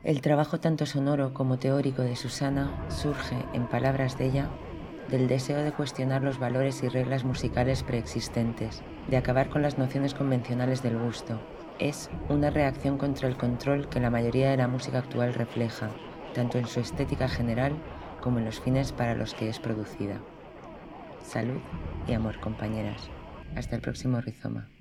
El trabajo tanto sonoro como teórico de Susana surge, en palabras de ella, del deseo de cuestionar los valores y reglas musicales preexistentes, de acabar con las nociones convencionales del gusto. Es una reacción contra el control que la mayoría de la música actual refleja, tanto en su estética general como en los fines para los que es producida. Salud y amor, compañeras. Hasta el próximo rizoma.